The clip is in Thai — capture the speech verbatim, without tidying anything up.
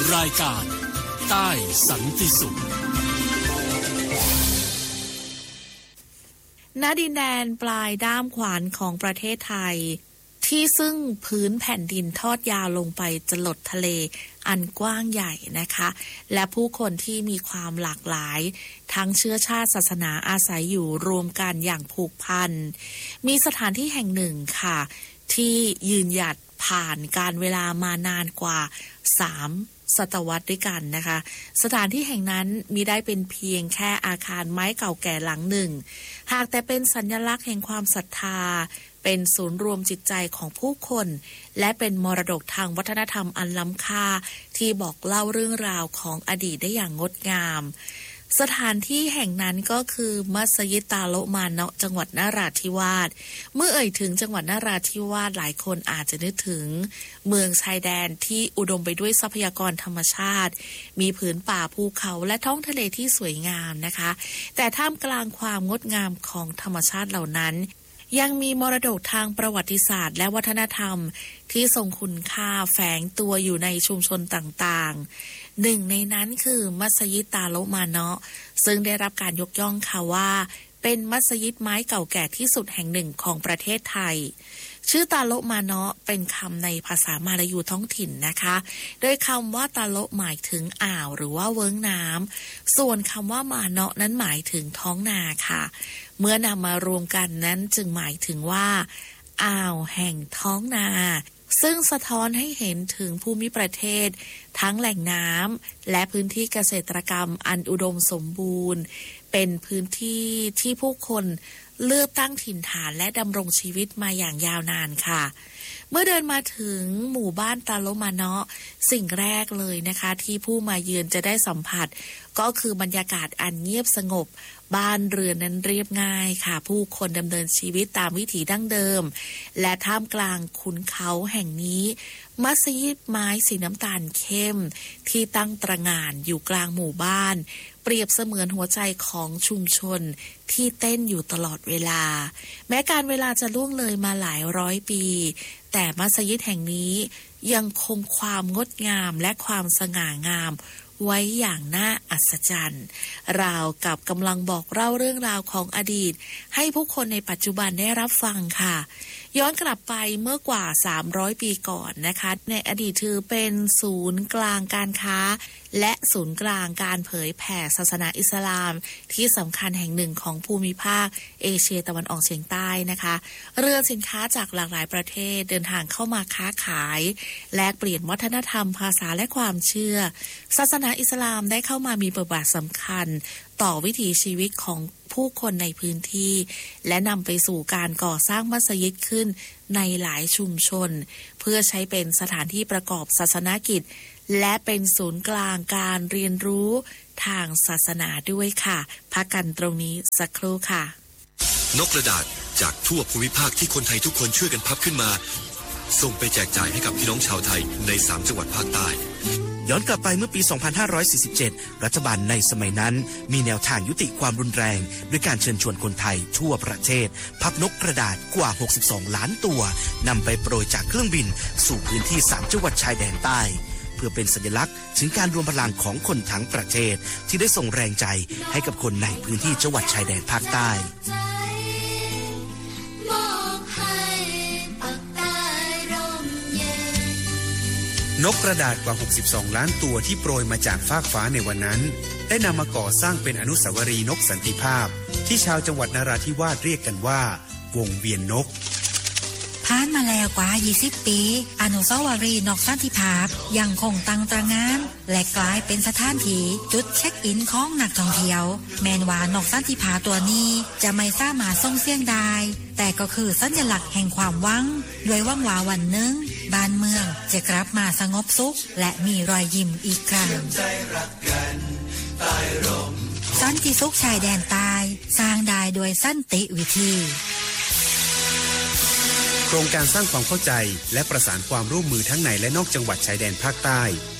รายการใต้สันติสุขณ ดินแดนปลายด้ามขวานของประเทศไทยที่ซึ่งพื้นแผ่นดินทอดยาวลงไปจรดทะเลอันกว้างใหญ่นะคะและผู้คนที่มีความหลากหลายทั้งเชื้อชาติศาสนาอาศัยอยู่รวมกันอย่างผูกพันมีสถานที่แห่งหนึ่งค่ะที่ยืนหยัดผ่านการเวลามานานกว่าสามศตวรรษด้วยกันนะคะสถานที่แห่งนั้นมิได้เป็นเพียงแค่อาคารไม้เก่าแก่หลังหนึ่งหากแต่เป็นสัญลักษณ์แห่งความศรัทธาเป็นศูนย์รวมจิตใจของผู้คนและเป็นมรดกทางวัฒนธรรมอันล้ำค่าที่บอกเล่าเรื่องราวของอดีตได้อย่างงดงามสถานที่แห่งนั้นก็คือมัสยิดตาโลมาเนาะจังหวัดนราธิวาสเมื่อเอ่ยถึงจังหวัดนราธิวาสหลายคนอาจจะนึกถึงเมืองชายแดนที่อุดมไปด้วยทรัพยากรธรรมชาติมีผืนป่าภูเขาและท้องทะเลที่สวยงามนะคะแต่ท่ามกลางความงดงามของธรรมชาติเหล่านั้นยังมีมรดกทางประวัติศาสตร์และวัฒนธรรมที่ทรงคุณค่าแฝงตัวอยู่ในชุมชนต่างๆหนึ่งในนั้นคือมัสยิดตาโลมาเนาะซึ่งได้รับการยกย่องค่ะว่าเป็นมัสยิดไม้เก่าแก่ที่สุดแห่งหนึ่งของประเทศไทยชื่อตาโลมาเนาะเป็นคำในภาษามาลายูท้องถิ่นนะคะโดยคำว่าตาโลหมายถึงอ่าวหรือว่าเวิ้งน้ำส่วนคำว่ามาเนาะนั้นหมายถึงท้องนาค่ะเมื่อนำมารวมกันนั้นจึงหมายถึงว่าอ่าวแห่งท้องนาซึ่งสะท้อนให้เห็นถึงภูมิประเทศทั้งแหล่งน้ำและพื้นที่เกษตรกรรมอันอุดมสมบูรณ์เป็นพื้นที่ที่ผู้คนเลือกตั้งถิ่นฐานและดำรงชีวิตมาอย่างยาวนานค่ะเมื่อเดินมาถึงหมู่บ้านตาโลมาเนาะสิ่งแรกเลยนะคะที่ผู้มาเยือนจะได้สัมผัสก็คือบรรยากาศอันเงียบสงบบ้านเรือนนั้นเรียบง่ายค่ะผู้คนดำเนินชีวิตตามวิถีดั้งเดิมและท่ามกลางขุนเขาแห่งนี้มัสยิดไม้สีน้ำตาลเข้มที่ตั้งตระหง่านอยู่กลางหมู่บ้านเปรียบเสมือนหัวใจของชุมชนที่เต้นอยู่ตลอดเวลาแม้การเวลาจะล่วงเลยมาหลายร้อยปีแต่มัสยิดแห่งนี้ยังคงความงดงามและความสง่างามไว้อย่างน่าอัศจรรย์ราวกับกำลังบอกเล่าเรื่องราวของอดีตให้ผู้คนในปัจจุบันได้รับฟังค่ะย้อนกลับไปเมื่อกว่าสามร้อยปีก่อนนะคะในอดีตถือเป็นศูนย์กลางการค้าและศูนย์กลางการเผยแผ่ศาสนาอิสลามที่สำคัญแห่งหนึ่งของภูมิภาคเอเชียตะวันออกเฉียงใต้นะคะเรือสินค้าจากหลากหลายประเทศเดินทางเข้ามาค้าขายแลกเปลี่ยนวัฒนธรรมภาษาและความเชื่อศาสนาอิสลามได้เข้ามามีบทบาทสำคัญต่อวิถีชีวิตของผู้คนในพื้นที่และนำไปสู่การก่อสร้างมัสยิดขึ้นในหลายชุมชนเพื่อใช้เป็นสถานที่ประกอบศาสนกิจและเป็นศูนย์กลางการเรียนรู้ทางศาสนาด้วยค่ะพักกันตรงนี้สักครู่ค่ะนกกระดาษจากทั่วภูมิภาคที่คนไทยทุกคนช่วยกันพับขึ้นมาส่งไปแจกจ่ายให้กับพี่น้องชาวไทยในสามจังหวัดภาคใต้ย้อนกลับไปเมื่อปี สองพันห้าร้อยสี่สิบเจ็ด รัฐบาลในสมัยนั้นมีแนวทางยุติความรุนแรงด้วยการเชิญชวนคนไทยทั่วประเทศพับนกกระดาษกว่าหกสิบสองล้านตัวนำไปโปรยจากเครื่องบินสู่พื้นที่สามจังหวัดชายแดนใต้เพื่อเป็นสัญลักษณ์ถึงการรวมพลังของคนทั้งประเทศที่ได้ส่งแรงใจให้กับคนในพื้นที่จังหวัดชายแดนภาคใต้นกกระดาษกว่าหกสิบสองล้านตัวที่โปรยมาจากฟากฟ้าในวันนั้นได้นำมาก่อสร้างเป็นอนุสาวรีย์นกสันติภาพที่ชาวจังหวัดนราธิวาสเรียกกันว่าวงเวียนนกผ่านมาแล้วกว่ายี่สิบปีอนุสาวรีย์นกสันติภาพยังคงตั้งตระหง่านและกลายเป็นสถานที่จุดเช็คอินของนักท่องเที่ยวแม้ว่านกสันติภาพตัวนี้จะไม่สามารถส่งเสียงได้แต่ก็คือสัญลักษณ์แห่งความหวังด้วยหวังว่าวันหนึ่งบ้านเมืองจะกลับมาสงบสุขและมีรอยยิ้มอีกครั้งสันติสุขชายแดนใต้สร้างได้โดยสันติวิธีโครงการสร้างความเข้าใจและประสานความร่วมมือทั้งในและนอกจังหวัดชายแดนภาคใต้